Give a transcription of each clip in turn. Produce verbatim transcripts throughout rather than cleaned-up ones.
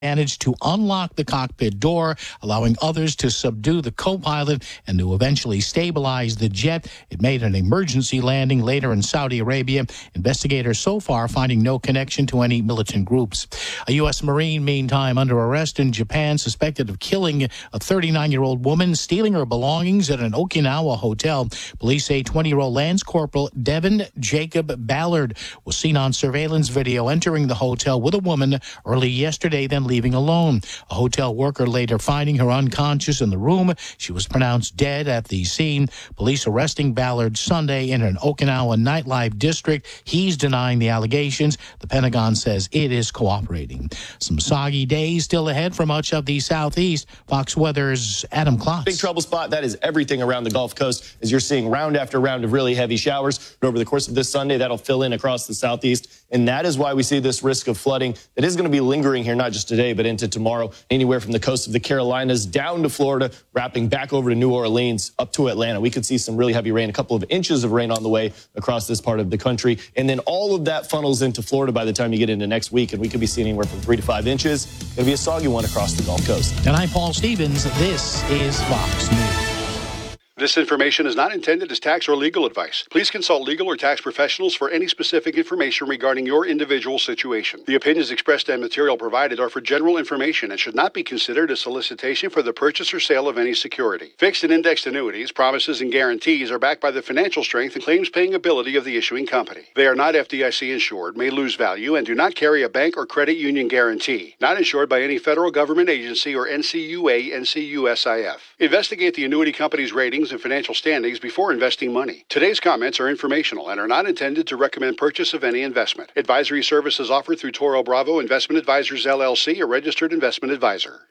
managed to unlock the cockpit door, allowing others to subdue the co-pilot and to eventually stabilize the jet. It made an emergency landing later in Saudi Arabia. Investigators so far finding no connection to any militant groups. A U S Marine, meantime, under arrest in Japan, suspected of killing a thirty-nine-year-old woman, stealing her belongings at an Okinawa hotel. Police say twenty-year-old Lance Corporal Devin Jacob Ballard was seen on surveillance video entering the hotel with a woman early yesterday, then leaving alone. A hotel worker later finding her unconscious in the room. She was pronounced dead at the scene. Police arresting Ballard Sunday in an Okinawa nightlife district. He's denying the allegations. The Pentagon says it is cooperating. Some soggy days still ahead for much of the southeast. Fox Weather's Adam Klotz. Big trouble spot. That is everything around the Gulf Coast as you're seeing round after round of really heavy showers. But over the course of this Sunday, that'll fill in across the southeast. And that is why we see this risk of flooding that is going to be lingering here, not just today, but into tomorrow, anywhere from the coast of the Carolinas down to Florida, wrapping back over to New Orleans, up to Atlanta. We could see some really heavy rain, a couple of inches of rain on the way across this part of the country. And then all of that funnels into Florida by the time you get into next week. And we could be seeing anywhere from three to five inches. It's going to be a soggy one across the Gulf Coast. And I'm Paul Stevens. This is Fox News. This information is not intended as tax or legal advice. Please consult legal or tax professionals for any specific information regarding your individual situation. The opinions expressed and material provided are for general information and should not be considered a solicitation for the purchase or sale of any security. Fixed and indexed annuities, promises, and guarantees are backed by the financial strength and claims-paying ability of the issuing company. They are not F D I C insured, may lose value, and do not carry a bank or credit union guarantee. Not insured by any federal government agency or N C U A, N C U S I F. Investigate the annuity company's ratings and financial standings before investing money. Today's comments are informational and are not intended to recommend purchase of any investment. Advisory services offered through Toro Bravo Investment Advisors, L L C, a registered investment advisor.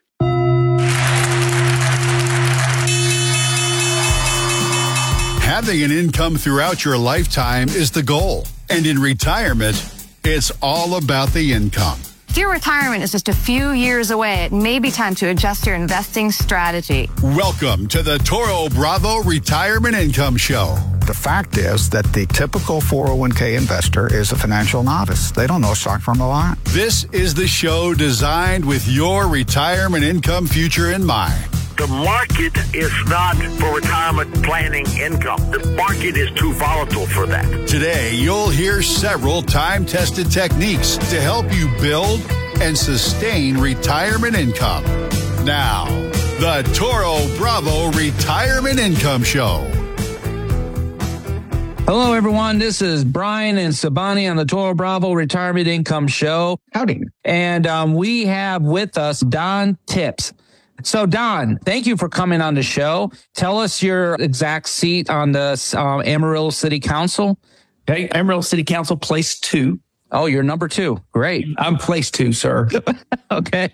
Having an income throughout your lifetime is the goal. And in retirement, it's all about the income. If your retirement is just a few years away, it may be time to adjust your investing strategy. Welcome to the Toro Bravo Retirement Income Show. The fact is that the typical four oh one k investor is a financial novice. They don't know stock from a lot. This is the show designed with your retirement income future in mind. The market is not for retirement planning income. The market is too volatile for that. Today, you'll hear several time-tested techniques to help you build and sustain retirement income. Now, the Toro Bravo Retirement Income Show. Hello, everyone. This is Brian and Sabani on the Toro Bravo Retirement Income Show. Howdy. And um, we have with us Don Tips. So, Don, thank you for coming on the show. Tell us your exact seat on the uh, Amarillo City Council. Okay, Amarillo City Council, place two. Oh, you're number two. Great. I'm place two, sir. Okay.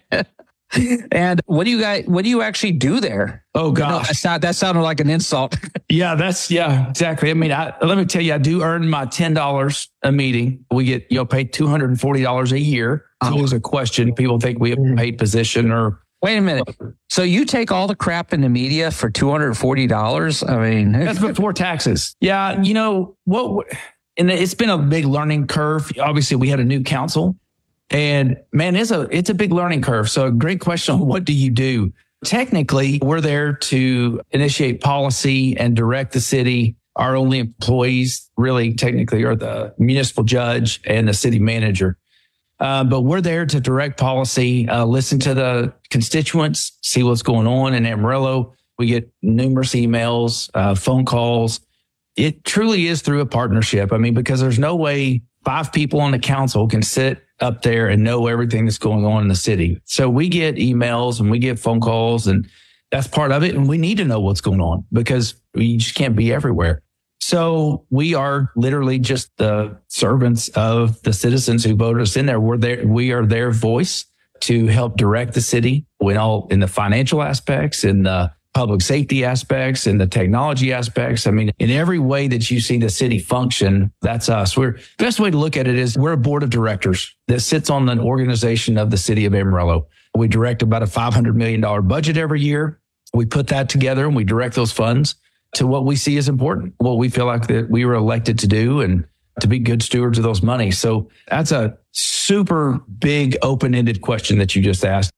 And what do you guys, what do you actually do there? Oh, gosh. No, that's not, that sounded like an insult. Yeah, that's, yeah, exactly. I mean, I, let me tell you, I do earn my ten dollars a meeting. We get, you know, paid two hundred forty dollars a year. It's always a question. People think we have a paid position or. Wait a minute. So you take all the crap in the media for two hundred forty dollars? I mean, that's before taxes. Yeah. You know what? And it's been a big learning curve. Obviously we had a new council and man, it's a, it's a big learning curve. So a great question. What do you do? Technically, we're there to initiate policy and direct the city. Our only employees really technically are the municipal judge and the city manager. Uh, but we're there to direct policy, uh, listen to the constituents, see what's going on in Amarillo. We get numerous emails, uh, phone calls. It truly is through a partnership. I mean, because there's no way five people on the council can sit up there and know everything that's going on in the city. So we get emails and we get phone calls, and that's part of it. And we need to know what's going on because we just can't be everywhere. So we are literally just the servants of the citizens who voted us in there. We're there. We are their voice to help direct the city in all, in the financial aspects, in the public safety aspects, in the technology aspects. I mean, in every way that you see the city function, that's us. We're best way to look at it is we're a board of directors that sits on the organization of the city of Amarillo. We direct about a five hundred million dollars budget every year. We put that together and we direct those funds to what we see as important, what we feel like that we were elected to do and to be good stewards of those money. So that's a super big open-ended question that you just asked.